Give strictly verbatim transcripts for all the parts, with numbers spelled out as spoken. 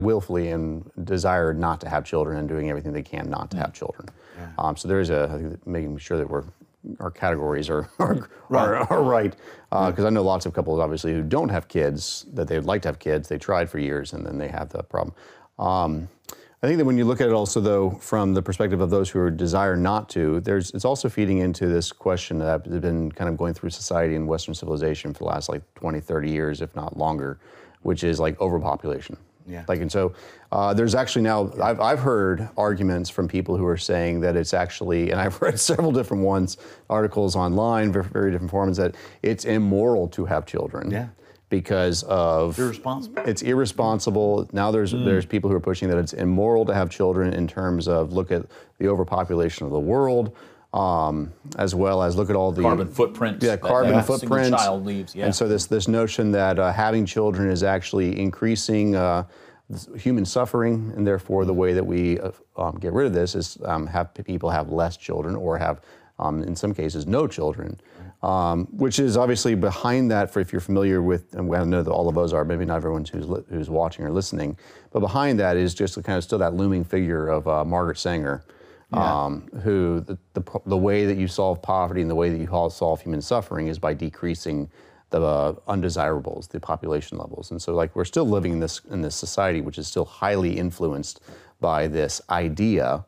willfully and desire not to have children and doing everything they can not to have children. Yeah. Um, so there is a, I think, making sure that we're, our categories are are right, are, are right. Because uh, yeah. I know lots of couples, obviously, who don't have kids, that they would like to have kids, they tried for years, and then they have the problem. Um, I think that when you look at it also, though, from the perspective of those who desire not to, there's it's also feeding into this question that has been kind of going through society and Western civilization for the last like twenty, thirty years, if not longer, which is like overpopulation. Yeah. Like, and so uh, there's actually now, I've, I've heard arguments from people who are saying that it's actually, and I've read several different ones, articles online, very, very different forums, that it's immoral to have children. Yeah. Because of irresponsible. It's irresponsible. Now there's mm. there's people who are pushing that it's immoral to have children in terms of look at the overpopulation of the world, um, as well as look at all the carbon footprint. Yeah, carbon that footprint. Single child leaves. Yeah. And so this this notion that uh, having children is actually increasing uh, human suffering, and therefore the way that we uh, um, get rid of this is um, have people have less children or have, um, in some cases, no children. Um, which is obviously behind that, for if you're familiar with, and I know that all of us are, maybe not everyone who's li- who's watching or listening, but behind that is just the kind of still that looming figure of uh, Margaret Sanger, yeah. um, who the, the the way that you solve poverty and the way that you solve human suffering is by decreasing the uh, undesirables, the population levels. And so, like, we're still living in this in this society which is still highly influenced by this idea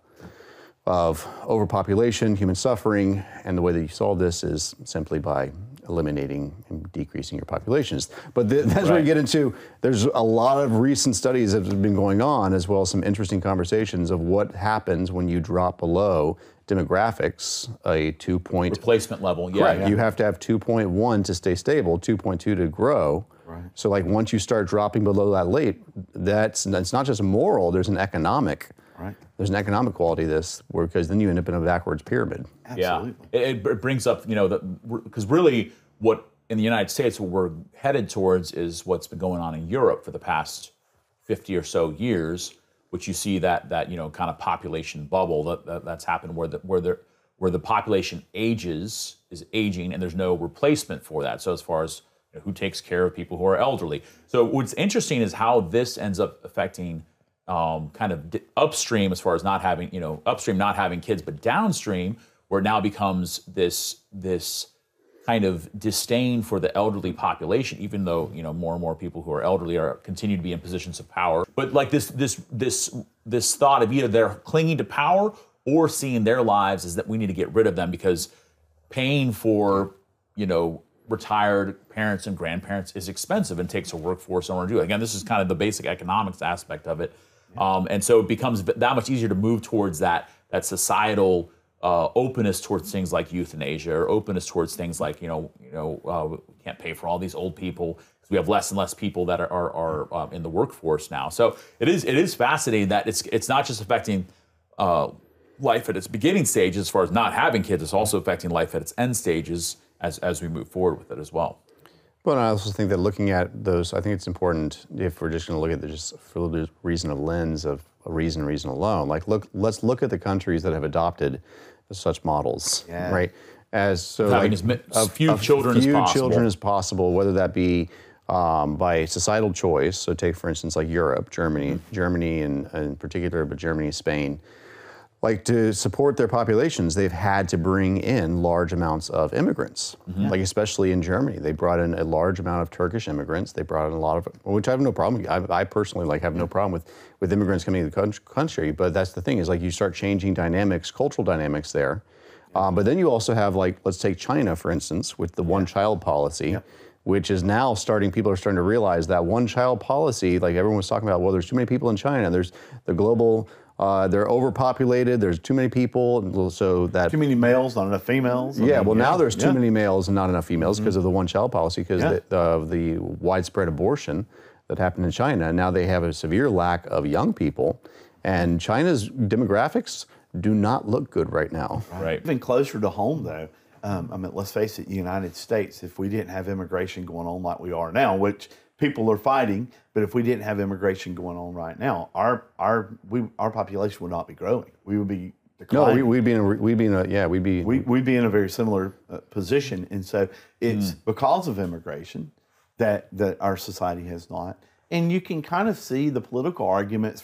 of overpopulation, human suffering, and the way that you solve this is simply by eliminating and decreasing your populations. But th- that's right. where you get into, there's a lot of recent studies that have been going on, as well as some interesting conversations of what happens when you drop below demographics, a two point... replacement level, yeah. Correct. yeah. You have to have two point one to stay stable, two point two to grow. Right. So like once you start dropping below that late, that's, that's not just moral, there's an economic Right. There's an economic quality to this, because then you end up in a backwards pyramid. Absolutely. Yeah, it, it brings up, you know, because really what in the United States what we're headed towards is what's been going on in Europe for the past fifty or so years, which you see that that you know kind of population bubble that, that that's happened where the where the where the population ages is aging and there's no replacement for that. So as far as you know, who takes care of people who are elderly. So what's interesting is how this ends up affecting. Um, kind of upstream as far as not having, you know, upstream not having kids, but downstream where it now becomes this this kind of disdain for the elderly population, even though, you know, more and more people who are elderly are continue to be in positions of power. But like this this this this thought of either they're clinging to power or seeing their lives as that we need to get rid of them because paying for, you know, retired parents and grandparents is expensive and takes a workforce in order to do it. Again, this is kind of the basic economics aspect of it. Um, and so it becomes that much easier to move towards that that societal uh, openness towards things like euthanasia or openness towards things like, you know, you know, uh, we can't pay for all these old people because we have less and less people that are are, are um, in the workforce now. So it is it is fascinating that it's it's not just affecting uh, life at its beginning stages as far as not having kids, it's also affecting life at its end stages as as we move forward with it as well. But I also think that looking at those, I think it's important if we're just going to look at the just for the reason of lens of a reason, reason alone. Like, look, let's look at the countries that have adopted such models, yeah. right? As so, having like, as few children few as possible. children as possible, whether that be um, by societal choice. So, take for instance, like Europe, Germany, mm-hmm. Germany in, in particular, but Germany, Spain. Like, to support their populations, they've had to bring in large amounts of immigrants. Mm-hmm. Like, especially in Germany, they brought in a large amount of Turkish immigrants. They brought in a lot of, which I have no problem. I, I personally like have no problem with with immigrants coming to the country. But that's the thing is like you start changing dynamics, cultural dynamics there. Yeah. Um, but then you also have like let's take China for instance with the one-child policy. Yeah. Which is now starting, people are starting to realize that one-child policy, like everyone was talking about, well, there's too many people in China. There's the global, uh, they're overpopulated. There's too many people, so that... Too many males, not enough females. Yeah, I mean, well, yeah. now there's too yeah. many males and not enough females because mm-hmm. of the one-child policy, because yeah. the, of the widespread abortion that happened in China. Now they have a severe lack of young people, and China's demographics do not look good right now. Right. Even closer to home, though. Um, I mean, let's face it, the United States, if we didn't have immigration going on like we are now, which people are fighting, but if we didn't have immigration going on right now, our our we our population would not be growing. We would be declining. No, we, we'd be in a, we'd be in a, yeah, we'd be... We, we'd be in a very similar uh, position. And so it's mm. because of immigration that, that our society has not. And you can kind of see the political arguments